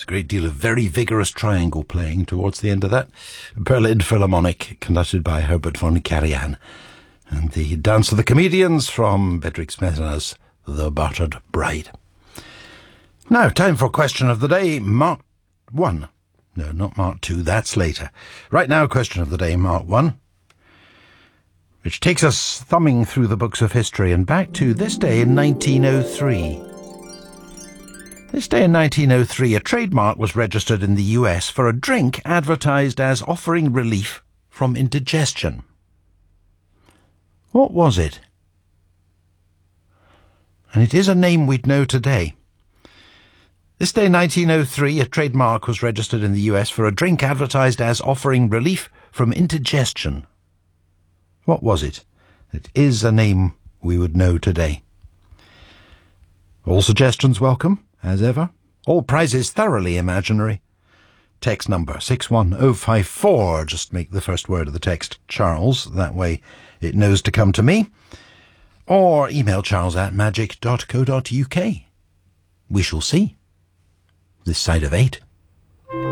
a great deal of very vigorous triangle playing towards the end of that. Berlin Philharmonic, conducted by Herbert von Karajan. And the Dance of the Comedians from Bedřich Smetana's The Battered Bride. Now, time for question of the day, Mark 1. No, not Mark 2, that's later. Right now, question of the day, Mark 1, which takes us thumbing through the books of history and back to this day in 1903. This day in 1903, a trademark was registered in the US for a drink advertised as offering relief from indigestion. What was it? And it is a name we'd know today. This day in 1903, a trademark was registered in the US for a drink advertised as offering relief from indigestion. What was it? It is a name we would know today. All suggestions welcome, as ever. All prizes thoroughly imaginary. Text number 61054. Just make the first word of the text Charles. That way it knows to come to me. Or email charles@magic.co.uk. We shall see. This side of 8.